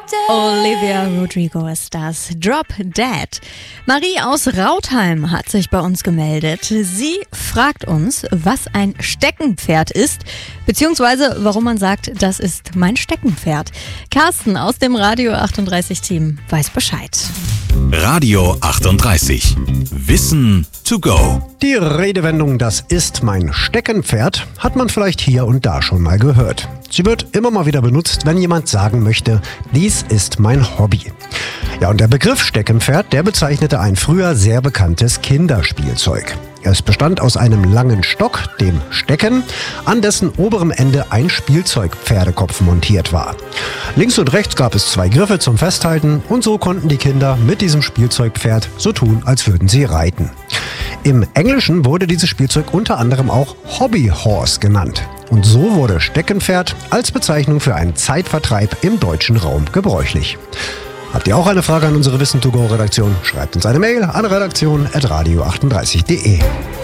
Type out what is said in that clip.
Olivia Rodrigo ist das. Drop Dead. Marie aus Rautheim hat sich bei uns gemeldet. Sie fragt uns, was ein Steckenpferd ist, beziehungsweise warum man sagt, das ist mein Steckenpferd. Carsten aus dem Radio 38 Team weiß Bescheid. Radio 38. Wissen to go. Die Redewendung "Das ist mein Steckenpferd" hat man vielleicht hier und da schon mal gehört. Sie wird immer mal wieder benutzt, wenn jemand sagen möchte, dies ist mein Hobby. Ja, und der Begriff Steckenpferd, der bezeichnete ein früher sehr bekanntes Kinderspielzeug. Es bestand aus einem langen Stock, dem Stecken, an dessen oberem Ende ein Spielzeugpferdekopf montiert war. Links und rechts gab es 2 Griffe zum Festhalten und so konnten die Kinder mit diesem Spielzeugpferd so tun, als würden sie reiten. Im Englischen wurde dieses Spielzeug unter anderem auch Hobby Horse genannt. Und so wurde Steckenpferd als Bezeichnung für einen Zeitvertreib im deutschen Raum gebräuchlich. Habt ihr auch eine Frage an unsere Wissen to go Redaktion? Schreibt uns eine Mail an redaktion@radio38.de.